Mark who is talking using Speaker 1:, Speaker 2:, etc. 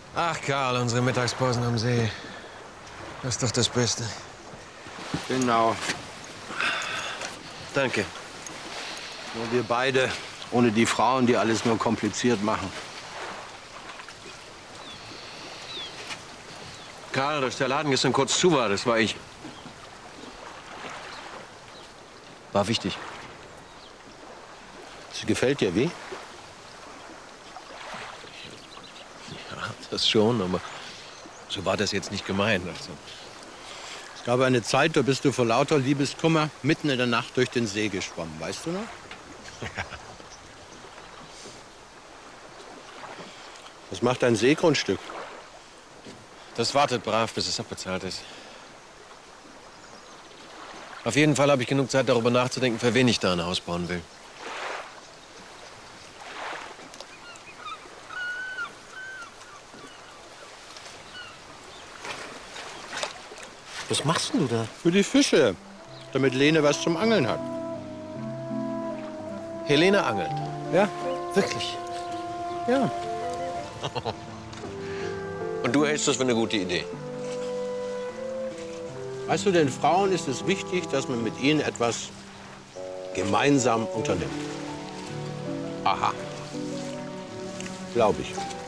Speaker 1: Ach, Karl, unsere Mittagspausen am See. Das ist doch das Beste.
Speaker 2: Genau.
Speaker 1: Danke.
Speaker 2: Nur wir beide, ohne die Frauen, die alles nur kompliziert machen.
Speaker 1: Karl, dass der Laden gestern kurz zu war, das war ich. War wichtig.
Speaker 2: Sie gefällt dir wie?
Speaker 1: Ja, das schon, aber so war das jetzt nicht gemeint. Also.
Speaker 2: Es gab eine Zeit, da bist du vor lauter Liebeskummer mitten in der Nacht durch den See geschwommen, weißt du noch?
Speaker 1: Ja.
Speaker 2: Was macht dein Seegrundstück?
Speaker 1: Das wartet brav, bis es abbezahlt ist. Auf jeden Fall habe ich genug Zeit, darüber nachzudenken, für wen ich da ein Haus bauen will.
Speaker 2: Was machst denn du da? Für die Fische, damit Lene was zum Angeln hat.
Speaker 1: Helene angelt.
Speaker 2: Ja,
Speaker 1: Wirklich?
Speaker 2: ja.
Speaker 1: Und du hältst das für eine gute Idee?
Speaker 2: Weißt du, den Frauen ist es wichtig, dass man mit ihnen etwas gemeinsam unternimmt. Aha. Glaube ich.